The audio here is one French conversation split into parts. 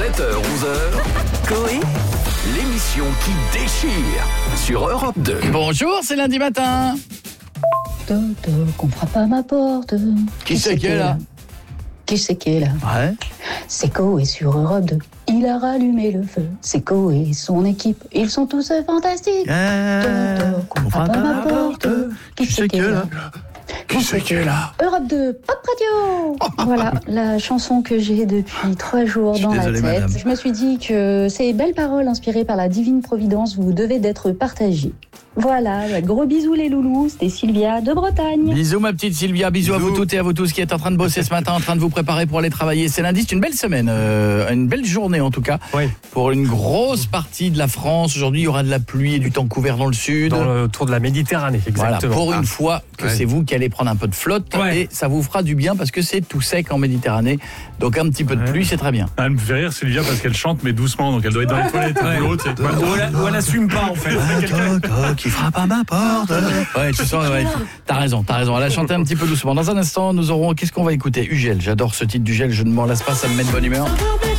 7h-11h, Coé, l'émission qui déchire sur Europe 2. Bonjour, c'est lundi matin. Qu'on frappe à ma porte. Qui c'est qui est là? Qui c'est qui est là? Ouais. C'est Coé sur Europe 2. Il a rallumé le feu. C'est Coé et son équipe. Ils sont tous fantastiques. Qu'on frappe à ma porte. Qui c'est qui est là? Qui c'est qui est là? Europe 2, Pop Radio. Voilà, la chanson que j'ai depuis 3 jours dans la tête. Madame. Je me suis dit que ces belles paroles inspirées par la divine providence vous devaient d'être partagées. Voilà, gros bisous les loulous, c'était Sylvia de Bretagne. Bisous ma petite Sylvia, bisous à vous toutes et à vous tous qui êtes en train de bosser ce matin, en train de vous préparer pour aller travailler. C'est lundi, c'est une belle semaine, une belle journée en tout cas, Oui. Pour une grosse partie de la France. Aujourd'hui, il y aura de la pluie et du temps couvert dans le sud. Autour de la Méditerranée, Voilà, exactement. pour une fois que c'est vous qui allez prendre un peu de flotte et ça vous fera du bien parce que c'est tout sec en Méditerranée. Donc un petit peu de pluie, c'est très bien. Elle me fait rire Sylvia parce qu'elle chante mais doucement, donc elle doit être dans les toilettes ou l'autre. Ou elle assume pas en fait. Qui frappe à ma porte. Ouais, tu sens, ouais, t'as raison. Elle a chanté un petit peu doucement. Dans un instant, nous aurons, qu'est-ce qu'on va écouter? Ugel, j'adore ce titre d'Ugel, je ne m'en lasse pas, ça me met de bonne humeur.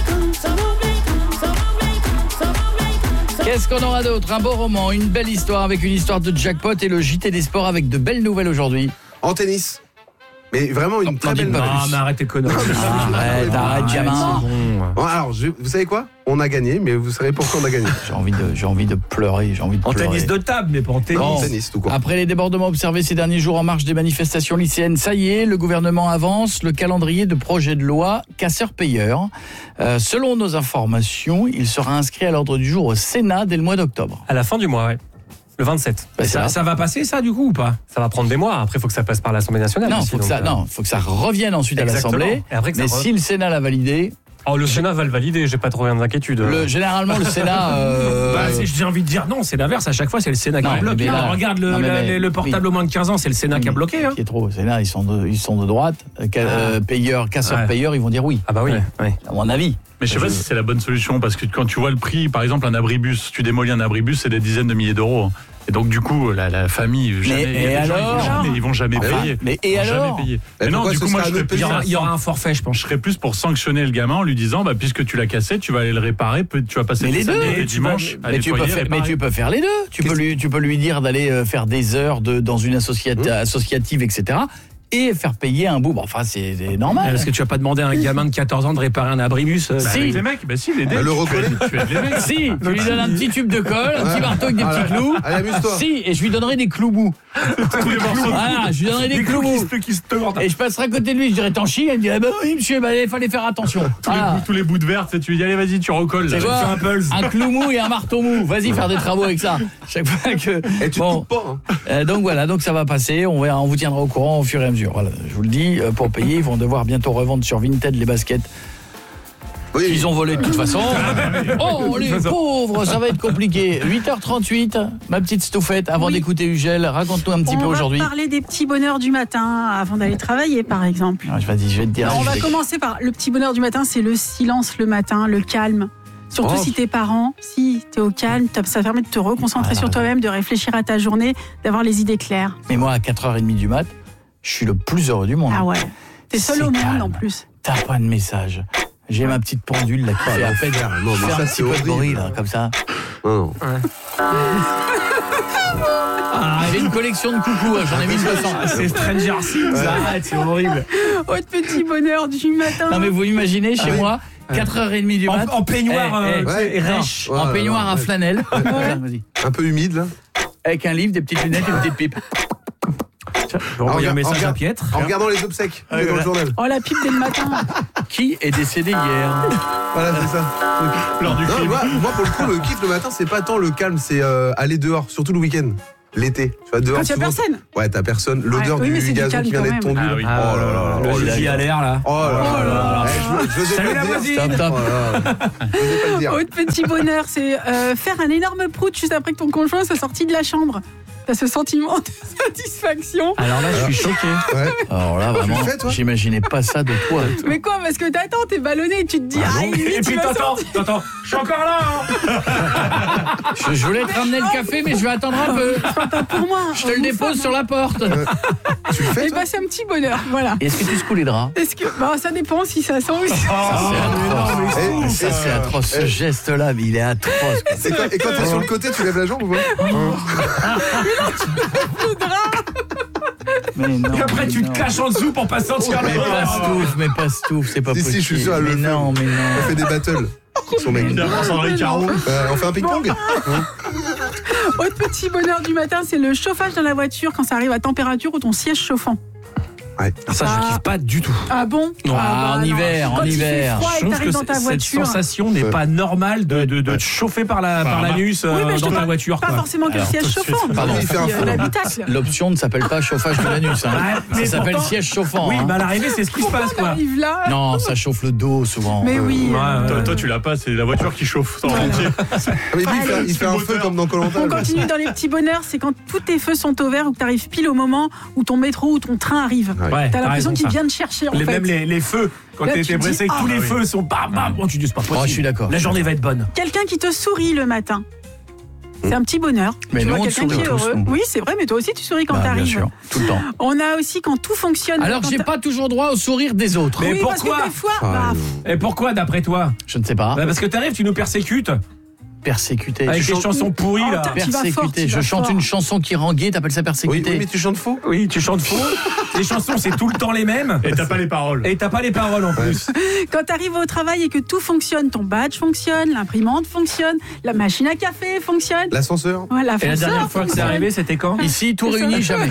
Qu'est-ce qu'on aura d'autre? Un beau roman, une belle histoire avec une histoire de jackpot et le JT des sports avec de belles nouvelles aujourd'hui. En tennis. Mais vraiment une très belle pas nouvelle. plus. mais arrête tes conneries. Arrête, gamin. Bon, alors, vous savez quoi? On a gagné, mais vous savez pourquoi on a gagné. J'ai envie de pleurer, En tennis de table, mais pas en tennis. En tennis, tout court. Après les débordements observés ces derniers jours en marge des manifestations lycéennes, ça y est, le gouvernement avance le calendrier de projet de loi casseur-payeur. Selon nos informations, il sera inscrit à l'ordre du jour au Sénat dès le mois d'octobre. À la fin du mois, ouais. Le 27. Bah, ça va passer ça du coup ou pas? Ça va prendre des mois, après il faut que ça passe par l'Assemblée nationale. Non, aussi, faut que ça revienne ensuite Exactement. à l'Assemblée. Et après que Mais ça si le Sénat l'a validé, le Sénat va le valider, j'ai pas trop rien d'inquiétude. généralement le Sénat... Si j'ai envie de dire non, c'est l'inverse, à chaque fois c'est le Sénat qui Non, bloque. mais là- Regarde non, mais le portable au moins de 15 ans, c'est le Sénat qui a bloqué. Hein. Qui est trop, le Sénat, ils sont de droite. Casseurs-payeurs, ils vont dire oui. Ah bah oui. Ouais. À mon avis. Mais je sais pas si c'est la bonne solution parce que quand tu vois le prix, par exemple un abribus, tu démolis un abribus, c'est des dizaines de milliers d'euros. Et donc du coup la famille ils vont jamais payer. Mais et alors? Mais non, du coup moi Il y aura un forfait, je pense. je serais plus pour sanctionner le gamin en lui disant puisque tu l'as cassé, tu vas aller le réparer, tu vas passer Mais tes les deux, samedis et dimanches à Mais tu peux faire les deux. Tu peux lui dire d'aller faire des heures dans une associative, etc. et faire payer un bout. Bon, enfin, c'est normal. Parce que tu vas pas demander à un gamin de 14 ans de réparer un abribus. Si. Les mecs, si, les le recoller. tu aides les mecs. Si, tu lui donnes un petit tube de colle, un petit marteau avec des petits clous. Allez, amuse-toi. Si, et je lui donnerai des clous mous. Tous les morceaux. Voilà, je lui donnerai des clous mous. qui se tordent. Et je passerai à côté de lui, je dirais t'en chies, elle me dirait bah oui monsieur, il fallait faire attention. Voilà. Tous les bouts de verre, tu lui dis allez vas-y, tu recolles. C'est quoi, un clou mou et un marteau mou. Vas-y faire des travaux avec ça. Chaque fois que Et tu te coupes pas. Hein. donc voilà, donc ça va passer, on vous tiendra au courant au fur et à mesure. Voilà, je vous le dis, pour payer, ils vont devoir bientôt revendre sur Vinted les baskets Oui. qu'ils ont volées de toute façon. Oh les pauvres, ça va être compliqué. 8h38, ma petite Stouffette, avant d'écouter Ugel, raconte-nous un petit peu aujourd'hui. On va parler des petits bonheurs du matin avant d'aller travailler, par exemple. Je vais te dire. Alors, on va commencer par le petit bonheur du matin, c'est le silence le matin, le calme. Surtout si t'es parent, si t'es au calme, ça permet de te reconcentrer sur toi-même, de réfléchir à ta journée, d'avoir les idées claires. Mais moi, à 4h30 du mat, je suis le plus heureux du monde. Ah ouais. T'es seul au monde calme. en plus. T'as pas de message. J'ai ma petite pendule là qui fait à peine. Non, mais Faire ça, un c'est petit peu de horrible. bruit là, comme ça. Non. J'ai une collection de coucous, j'en ai 1200. C'est Stranger Things, arrête, c'est horrible. Autre petit bonheur du matin. Non mais vous imaginez chez moi, 4h30 du mat. En peignoir ouais. et rêche. En peignoir à flanelle. Vas-y. Un peu humide, là. Avec un livre, des petites lunettes et une petite pipe. Je vais envoyer un message à Pietre. En regardant les obsèques dans le journal. Oh la pipe dès le matin. Qui est décédé hier? Voilà, c'est ça. Lors du Non, crime. moi, pour le coup, le kiff le matin, c'est pas tant le calme, c'est aller dehors, surtout le week-end. L'été, tu vas dehors. Quand il y a souvent, personne. Ouais, t'as personne. L'odeur oui, mais c'est du du gazon calme qui vient quand d'être même. tondu. Ah oui. Oh là là là. Le J à l'air là. Oh là là. Je Salut vais la pas le voisine. dire. Top, top. Oh là là. Je vais pas le dire. Autre petit bonheur, c'est faire un énorme prout juste après que ton conjoint soit sorti de la chambre. T'as ce sentiment de satisfaction. Alors là, je suis choqué. Ouais. Alors là, vraiment, le fais, toi j'imaginais pas ça de toi. Mais quoi, parce que t'attends, t'es ballonné et tu te dis, Et puis t'entends, je suis encore là. Je voulais te ramener le café, mais je vais attendre un peu. pour moi. Je te le dépose sur la porte. Tu le fais, Et toi c'est un petit bonheur, voilà. Est-ce que tu secoues les draps? Est-ce que ça dépend si ça sent ou si Ça, c'est atroce. Ce geste-là, mais il est atroce. quoi. Et quand t'es sur le côté, tu lèves la jambe ou pas Mais non, Et après, mais tu non. te caches en dessous pour pas sentir le mais pas Stouff, c'est pas Si, possible. je suis sûr, elle mais le fait. non, mais On non. fait des battles. Son mec. On fait un ping-pong. Autre petit bonheur du matin, c'est le chauffage dans la voiture quand ça arrive à température ou ton siège chauffant. Ouais. Ça, je kiffe pas du tout. Ah bon? Non. En hiver, Quand en il fait hiver. froid et Je que trouve t'arrives que dans ta cette voiture. sensation n'est pas normale de te chauffer par l'anus Oui, mais je dans te ta parle voiture. pas quoi. forcément que le siège chauffant. Pardon. Il fait un feu. L'habitacle. L'option ne s'appelle pas chauffage de l'anus. Hein. Ouais, mais Ça s'appelle pourtant- siège chauffant. Oui, hein. mais à l'arrivée, c'est ce qui se Pourquoi passe, quoi. t'arrives là? Non, ça chauffe le dos souvent. Mais oui. Toi, tu l'as pas, c'est la voiture qui chauffe en entier. Mais lui, il fait un feu comme dans Koh-Lanta. On continue dans les petits bonheurs, c'est quand tous tes feux sont au vert ou que tu arrives pile au moment où ton métro ou ton train arrive. Ouais, T'as l'impression qu'il raison, vient te chercher en fait. Même les feux, quand Là, t'es tu te pressé, dis, tous les oui. feux sont bam bam. Bon, tu dis c'est pas possible. Oh, je suis d'accord. La journée va être bonne. Quelqu'un qui te sourit le matin. C'est un petit bonheur. Mais tu nous, vois on quelqu'un sourit qui est tous, heureux. nous. Oui, c'est vrai, mais toi aussi tu souris quand Bah, bien t'arrives. sûr, tout le temps. On a aussi quand tout fonctionne. Alors que quand j'ai t'as- pas toujours droit au sourire des autres. Mais Oui, parce pourquoi que des fois, Et pourquoi, d'après toi? Je ne sais pas. Parce que t'arrives, tu nous persécutes Persécuté. avec Tu des chantes- chansons pourries là. Oh, tu vas fort, Persécuté. tu Je vas chante fort. une chanson qui rend gay, t'appelles ça Oui, persécuté? oui, mais tu chantes faux. Oui, tu chantes faux. Les chansons, c'est tout le temps les mêmes. Et t'as pas les paroles. Et t'as pas les paroles en plus. Quand t'arrives au travail et que tout fonctionne, ton badge fonctionne, l'imprimante fonctionne, la machine à café fonctionne. L'ascenseur. Voilà, Et la l'ascenseur dernière fois que c'est fonctionne. arrivé, c'était quand? Ici, tout réuni, jamais.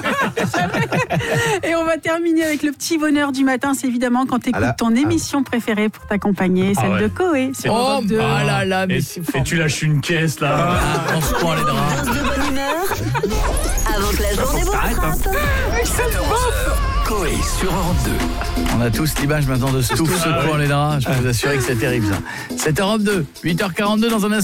Et on va terminer avec le petit bonheur du matin, c'est évidemment quand tu Ah là, écoutes ton émission préférée pour t'accompagner, celle ouais. de Coé. Sur Oh, Europe 2. bah là là, mais Et, c'est et fort. tu lâches une caisse là. Ah, on se prend les draps. Dose de bonne humeur avant que la journée vous rattrape. Coé sur Europe 2. On a tous l'image maintenant de Stouff secouant les draps. Je peux vous assurer que c'est terrible ça. C'est Europe 2, 8h42 dans un instant.